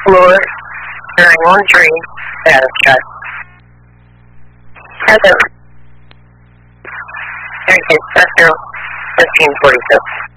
floor during laundry status check. Present. Inspector 1546.